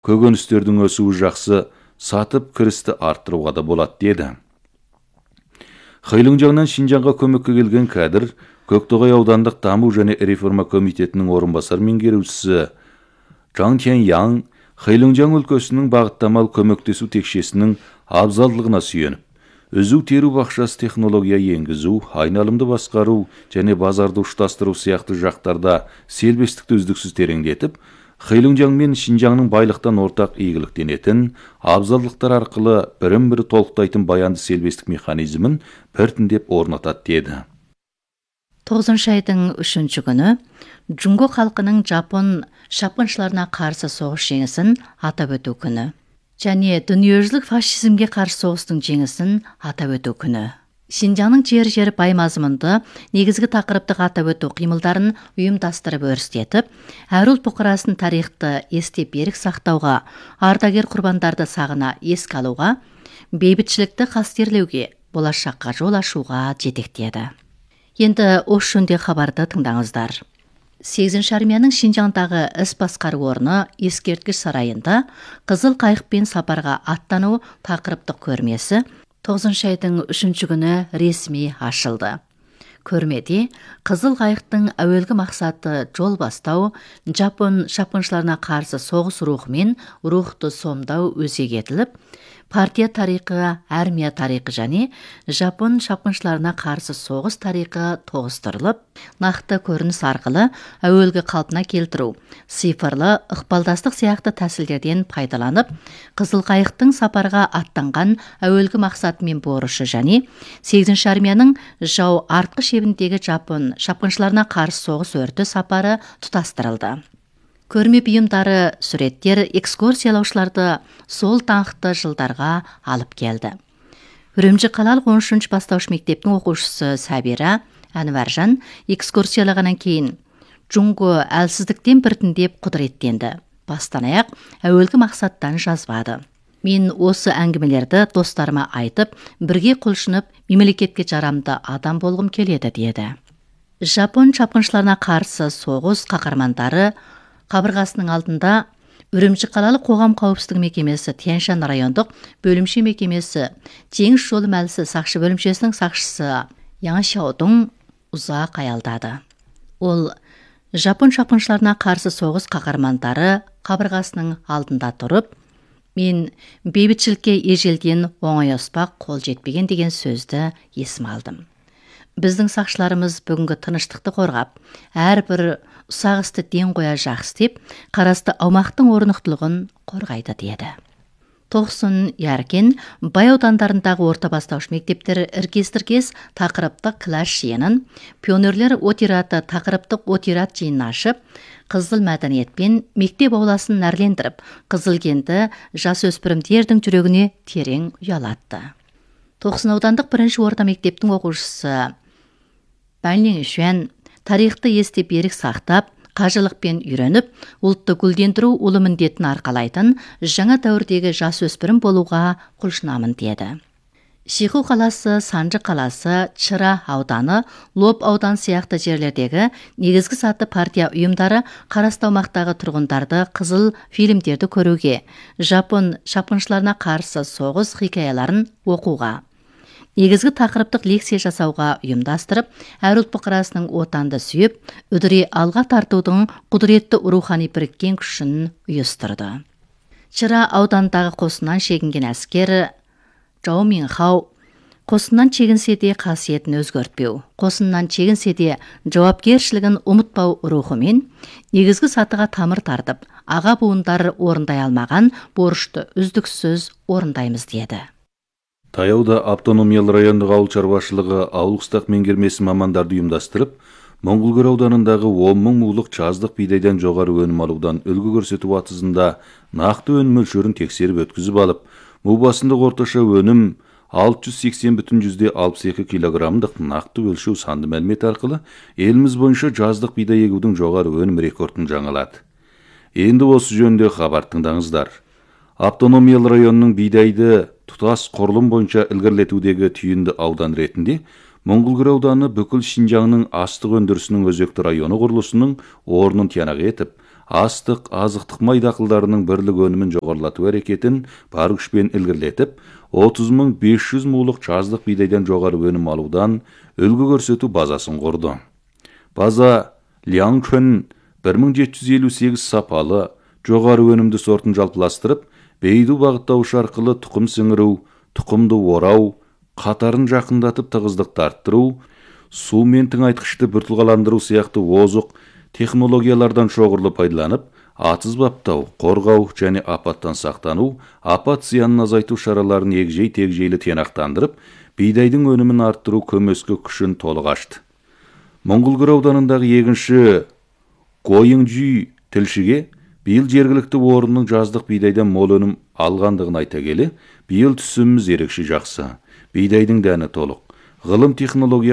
көкөністердің өсуі жақсы, сатып кірісті арттыруға да болады деді. Хэйлунжаңнан Шинжаңға көмекке келген кәдір Көктоғай аудандық даму және реформа комитетінің орынбасар меңгерушісі Чжан Тяньяң Хэйлунжаң өлкөсінің бағыттамал көмектесу текшесінің абзалдығына сүйеніп, өзу теру бақшасы технология енгізу, айналымды басқару және базарды ұштастыру сияқты жақтарда сербестікті үздіксіз тереңдетіп, Хэйлунжаң мен Шинжаңның байлықтан ортақ игіліктенетін, абзалдықтар арқылы бірін-бірі толықтайтын баянды сербестік механизмін біртіндеп орнатады деді. 9 айдың 3 күні Джунго халқының Жапон шапқыншыларына қарсы соғыс жеңісін атап өту күні. Және дүниежүзілік фашизмге қарсы соғыстың жеңісін атап өту күні. Шинжаңның жер бай мазмұнды негізгі тақырыптық атап өту қимылдарын ұйымдастырып өрістетіп, әр ұлт бұқарасын тарихты естеп берік сақтауға, ардагер құрбандарды сағына еске алуға, бейбітшілікті қастерлеуге, болашаққа жол ашуға жетектеді. Енді осы жөнде хабарды тыңдаңыздар. 8-ші армияның Шинжаңдағы іс басқару орны ескерткіш сарайында қызыл қайықпен сапарға аттану тақырыптық көрмесі 9 айдың 3 күні ресми ашылды. Көрмеде қызыл қайықтың әуелгі мақсаты жол бастау, Жапон шапқыншыларына қарсы соғыс рухымен рухты сомдау өзек етіліп, партия тарихы, армия тарихы және Жапон шапқыншыларына қарсы соғыс тарихы тоғыстырылып, нақты көрініс арқылы әуелгі қалпына келтіру, цифрлы ықпалдастық сияқты тәсілдерден пайдаланып, қызыл қайықтың сапарға аттанған әуелгі мақсаты мен борышы және 8-ші армияның жау артқы шебіндегі Жапон шапқыншыларына қарсы соғыс өрті сапары тұтастырылды. Көрме бұйымдары, суреттер, экскурсиялаушыларды сол таңқты жылдарға алып келді. Үрімжі қалалық 13-ші бастауыш мектептің оқушысы Сабира Әнуаржан экскурсиялағаннан кейін Джунго әлсіздіктен біртіндеп құдыреттенді. Бастан аяқ әуелгі мақсаттан жазбады. Мен осы әңгімелерді достарыма айтып, бірге құлшынып, мемлекетке жарамды адам болғым келеді деді. Жапон шапқыншыларына қарсы соғыс қаһармандары қабырғасының алдында Үрімжі қалалық қоғам қауіпсіздігі мекемесі Тянь-Шань райондық бөлімше мекемесі Теңіз жолы мәлісі сақшы бөлімшесінің сақшысы Яң Шаудың ұзақ аялдады. Ол Жапон шапқыншыларына қарсы соғыс қаһармандары қабырғасының алдында тұрып, мен бейбітшілікке ежелден оңай оспақ қол жетпеген деген сөзді есіме алдым. Біздің сақшыларымыз бүгінгі тыныштықты қорғап, әрбір ұсақ істі ден қоя жақсы деп, қарасты аумақтың орнықтылығын қорғайды деді. Тоқсын Яркен бай аудандарындағы орта бастауыш мектептері іркес-тіркес тақырыптық класс жиынын, пионерлер отираты тақырыптық отират жиынын ашып, қызыл мәдениетпен мектеп ауласын нәрлендіріп, қызылкенді жасөспірімдердің жүрегіне терең ұялатты. Тоқсын аудандық 1-ші орта мектептің оқушысы Бәнлин Шуан тарихты естеп берік сақтап, қажылықпен үйреніп, ұлтты гүлдендіру ұлы міндетін арқалайтын жаңа дәуірдегі жасөспірім болуға құлшынамын деді. Шиху қаласы, Санжы қаласы, Чыра ауданы, Лоб аудан сияқты жерлердегі негізгі саты партия ұйымдары қарасты аумақтағы тұрғындарды қызыл фильмдерді көруге, Жапон шапқыншыларына қарсы соғыс хикаяларын оқуға, негізгі тақырыптық лекция жасауға ұйымдастырып, әр ұлт бұқарасының отанды сүйіп, үдіре алға тартудың құдіретті рухани біріккен күшін ұйыстырды. Чыра аудандағы қосынан шегінген әскер Жау Минхау қосынан чегінсе де қасиетін өзгертпеу, қосынан чегінсе де жауапкершілігін ұмытпау рухымен негізгі сатыға тамыр тартып, аға буындар орындай алмаған борышты үздіксіз орындаймыз деді. Таяуда автономиялы райондық ауыл шаруашылығы ауыл-қыстақ меңгермесі мамандарды ұйымдастырып, Моңғолгөр ауданындағы 10 мың мулық жаздық бидайдан жоғары өнім алудан үлгі көрсету атызында нақты өнім мөлшерін тексеріп өткізіп алып, мұбасындық орташа өнім 680,62 килограммдық нақты өлшеу санды мәлімет арқылы еліміз бойынша жаздық бидай егудің жоғары өнім рекордын жаңалады. Енді осы жөнде хабар тыңдаңыздар. Автономиялы районның бидайды тұтас құрылым бойынша ілгерілетудегі түйінді аудан ретінде Моңғолгөр ауданы бүкіл Шинжаңның астық өндірісінің өзекті районы құрылысының орнын тиянақ етіп, астық, азықтық май дақылдарының бірлік өнімін жоғарылату әрекетін бар күшпен ілгерілетіп, 30.500 мулық жаздық бидайдан жоғары өнім алудан үлгі көрсету базасын құрды. База Ляңчөн 1758 сапалы, жоғары өнімді сортын жалпыластырып, бейду бағыттаушы арқылы тұқым сіңіру, тұқымды орау, қатарын жақындатып тығыздықты арттыру, су мен тыңайтқышты біртұлғаландыру сияқты озық технологиялардан шоғырлы пайдаланып, атыз баптау, қорғау және апаттан сақтану, апат зиянын азайту шараларын егжей-тегжейлі тиянақтандырып, бидайдың өнімін арттыру көмескі күшін толық ашты. Моңғолгір ауданындағы егінші Гойыңжүй тілшіге биыл жергілікті орынның жаздық бидайдан мол өнім алғандығын айта келе, биыл түсіміміз ерекше жақсы. Бидайдың дәні толық. Ғылым технология